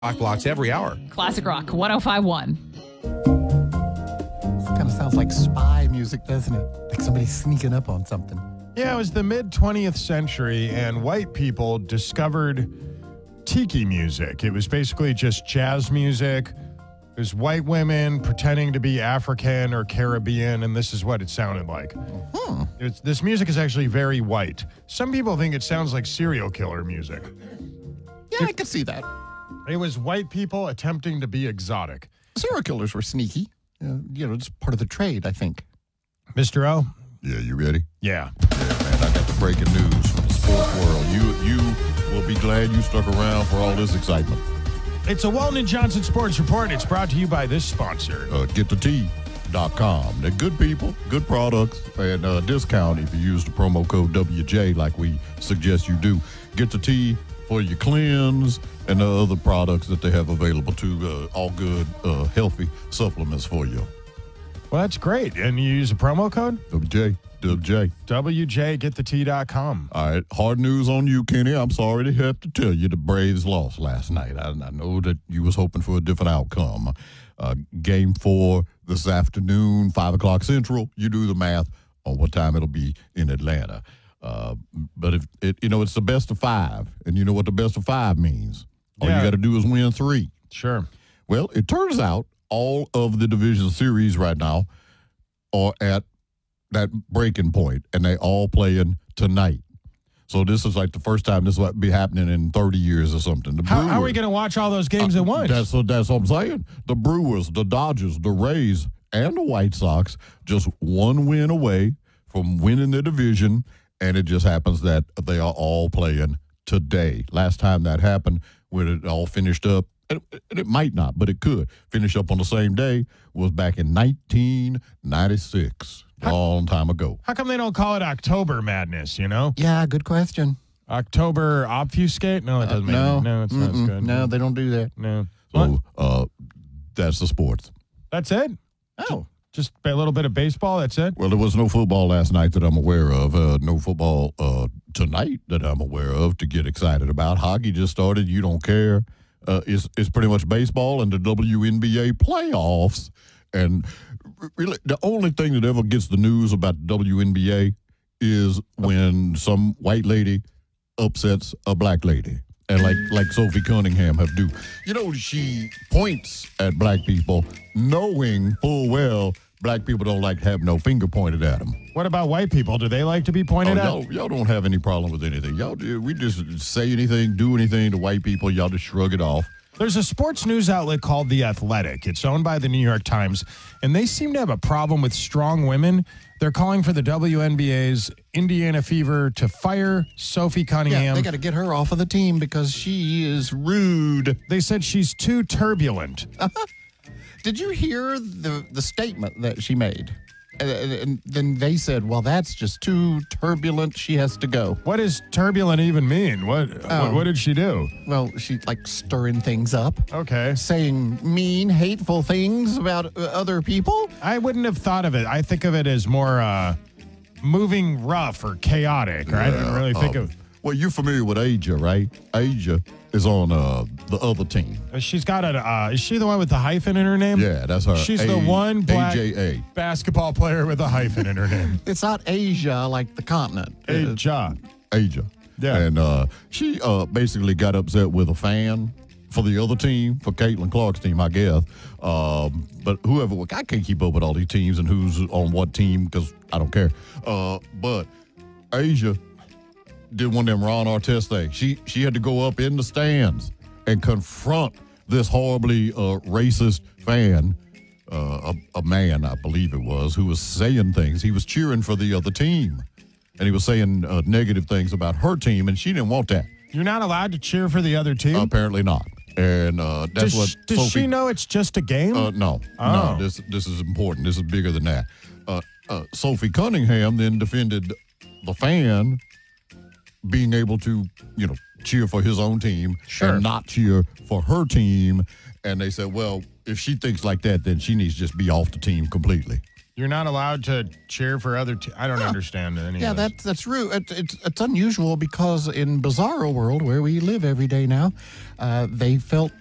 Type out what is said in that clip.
Rock blocks every hour. Classic Rock 105.1. Kind of sounds like spy music, doesn't it? Like somebody sneaking up on something. Yeah, it was the mid-20th century, and white people discovered tiki music. It was basically just jazz music. It was white women pretending to be African or Caribbean, and this is what it sounded like. This music is actually very white. Some people think it sounds like serial killer music. Yeah, I could see that. It was white people attempting to be exotic. Serial killers were sneaky. It's part of the trade, I think. Mr. O? Yeah, you ready? Yeah. Yeah, man, I got the breaking news from the sports world. You will be glad you stuck around for all this excitement. It's a Weldon Johnson Sports Report. It's brought to you by this sponsor. GetTheTea.com. They're good people, good products, and a discount if you use the promo code WJ like we suggest you do. Get the tea for your cleanse and the other products that they have available too. All good, healthy supplements for you. Well, that's great. And you use a promo code? WJ. WJ, All right. Hard news on you, Kenny. I'm sorry to have to tell you the Braves lost last night. I know that you was hoping for a different outcome. Game 4 this afternoon, 5 o'clock Central. You do the math on what time it'll be in Atlanta. But if it's the best of 5, and you know what the best of 5 means. All you got to do is win 3. Sure. Well, it turns out all of the division series right now are at that breaking point, and they all playing tonight. So this is like the first time this will be happening in 30 years or something. How are we going to watch all those games at once? That's what I'm saying. The Brewers, the Dodgers, the Rays, and the White Sox just one win away from winning the division, and it just happens that they are all playing today. Last time that happened, when it all finished up, and it might not, but it could finish up on the same day, was back in 1996. Long time ago. How come they don't call it October Madness, Yeah, good question. October Obfuscate? No, it doesn't make sense. No, it's not as good. No, they don't do that. No. So that's the sports. That's it? Oh. Just a little bit of baseball, that's it? Well, there was no football last night that I'm aware of. No football tonight that I'm aware of to get excited about. Hockey just started. You don't care. It's pretty much baseball and the WNBA playoffs. And really, the only thing that ever gets the news about the WNBA is when some white lady upsets a black lady. And like Sophie Cunningham have do. She points at black people knowing full well black people don't like to have no finger pointed at them. What about white people? Do they like to be pointed at? Y'all don't have any problem with anything. We just say anything, do anything to white people. Y'all just shrug it off. There's a sports news outlet called The Athletic. It's owned by the New York Times, and they seem to have a problem with strong women. They're calling for the WNBA's Indiana Fever to fire Sophie Cunningham. Yeah, they got to get her off of the team because she is rude. They said she's too turbulent. Did you hear the statement that she made? And then they said, well, that's just too turbulent. She has to go. What does turbulent even mean? What did she do? Well, she stirring things up. Okay. Saying mean, hateful things about other people. I wouldn't have thought of it. I think of it as more moving rough or chaotic. I didn't really think of. Well, you're familiar with Asia, right? Asia is on the other team. She's got is she the one with the hyphen in her name? Yeah, that's her. She's the one black AJA. basketball player with a hyphen in her name. It's not Asia like the continent. Asia. Yeah. And she basically got upset with a fan for the other team, for Caitlin Clark's team, I guess. But whoever, I can't keep up with all these teams and who's on what team because I don't care. But Asia did one of them Ron Artest things. She had to go up in the stands and confront this horribly racist fan, a man, I believe it was, who was saying things. He was cheering for the other team, and he was saying negative things about her team, and she didn't want that. You're not allowed to cheer for the other team? Apparently not. And that's what does Sophie, she know it's just a game? No. Oh. No, this is important. This is bigger than that. Sophie Cunningham then defended the fan being able to, cheer for his own team and not cheer for her team. And they said, well, if she thinks like that, then she needs to just be off the team completely. You're not allowed to cheer for other I don't understand any Yeah, of this. that's rude. It's unusual because in Bizarro World, where we live every day now, they felt